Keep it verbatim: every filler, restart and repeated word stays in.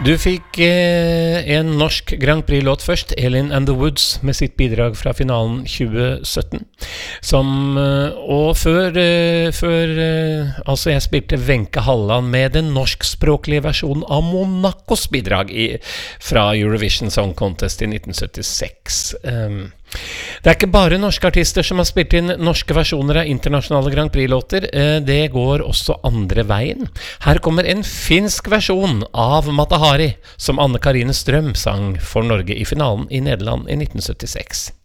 Du fikk eh, en norsk Grand Prix-låt først, Elin and the Woods, med sitt bidrag fra finalen tjue sytten. Som, eh, og før, eh, før eh, altså jeg spilte Wenche Halland med den norskspråklige versjonen av Monacos bidrag i, fra Eurovision Song Contest i nitten syttiseks. Um, Det er ikke bare norske artister som har spilt inn norske versjoner av internasjonale Grand Prix-låter, det går også andre veien. Her kommer en finsk versjon av Mata Hari, som Anne Karine Strøm sang for Norge i finalen i Nederland i nitten syttiseks.